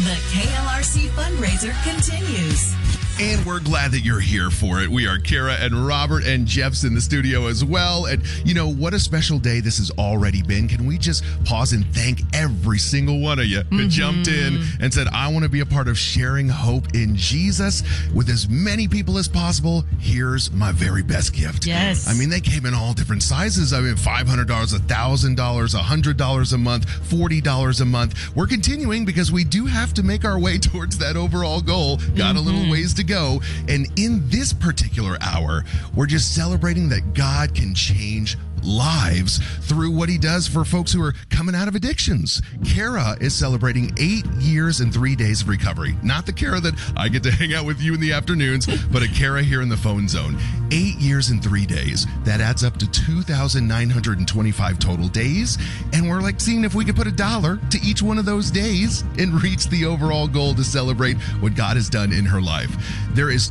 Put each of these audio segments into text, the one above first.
The KLRC fundraiser continues. And we're glad that you're here for it. We are Kara and Robert, and Jeff's in the studio as well. And you know, what a special day this has already been. Can we just pause and thank every single one of you who jumped in and said, I want to be a part of sharing hope in Jesus with as many people as possible. Here's my very best gift. Yes. I mean, they came in all different sizes. I mean, $500, $1,000, $100 a month, $40 a month. We're continuing because we do have to make our way towards that overall goal. Got a little ways to go. And in this particular hour, we're just celebrating that God can change lives through what he does for folks who are coming out of addictions. Kara is celebrating 8 years and 3 days of recovery. Not the Kara that I get to hang out with you in the afternoons, but a Kara here in the phone zone. 8 years and 3 days. That adds up to 2,925 total days. And we're like seeing if we could put $1 to each one of those days and reach the overall goal to celebrate what God has done in her life. There is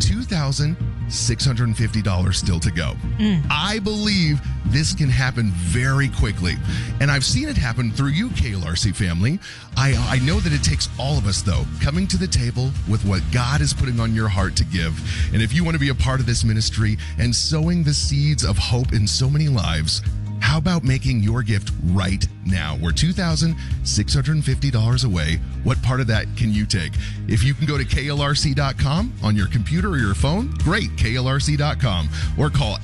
$2,650 still to go. I believe this can happen very quickly. And I've seen it happen through you, KLRC family. I know that it takes all of us, though, coming to the table with what God is putting on your heart to give. And if you want to be a part of this ministry and sowing the seeds of hope in so many lives, how about making your gift right now? We're $2,650 away. What part of that can you take? If you can go to KLRC.com on your computer or your phone, great, KLRC.com. Or call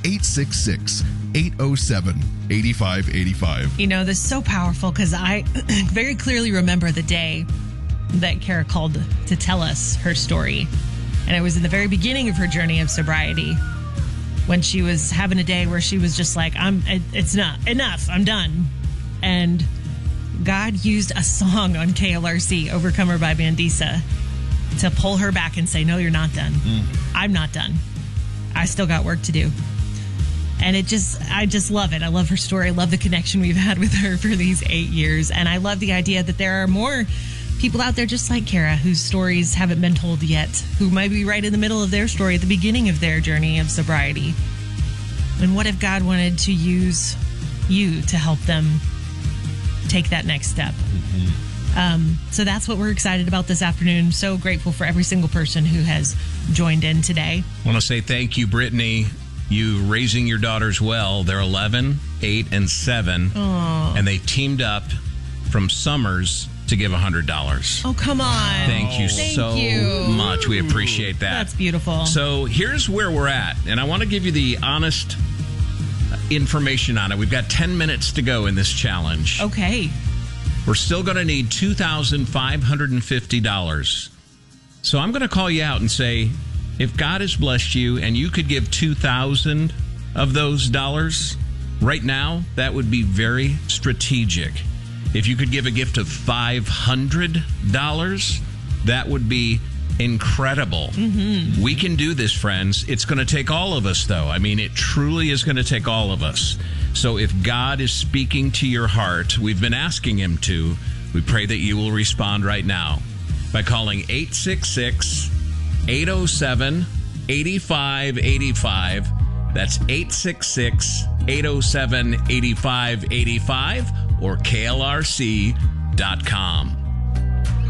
866-807-8585. You know, this is so powerful because I very clearly remember the day that Kara called to tell us her story. And it was in the very beginning of her journey of sobriety, when she was having a day where she was just like, it's not enough, I'm done. And God used a song on KLRC, Overcomer by Mandisa, to pull her back and say, no, you're not done. I'm not done. I still got work to do. And I just love it. I love her story. I love the connection we've had with her for these 8 years. And I love the idea that there are more people out there just like Kara whose stories haven't been told yet, who might be right in the middle of their story at the beginning of their journey of sobriety. And what if God wanted to use you to help them take that next step? So that's what we're excited about this afternoon. So grateful for every single person who has joined in today. I want to say thank you, Brittany. You raising your daughters well. They're 11, 8, and 7. Aww. And they teamed up from Summers to give $100. Oh, come on. Thank you so much. We appreciate that. That's beautiful. So here's where we're at. And I want to give you the honest information on it. We've got 10 minutes to go in this challenge. Okay. We're still going to need $2,550. So I'm going to call you out and say, if God has blessed you and you could give 2,000 of those dollars right now, that would be very strategic. If you could give a gift of $500, that would be incredible. We can do this, friends. It's going to take all of us, though. I mean, it truly is going to take all of us. So if God is speaking to your heart, we've been asking him to, we pray that you will respond right now by calling 866-807-8585. That's 866-807-8585 or KLRC.com.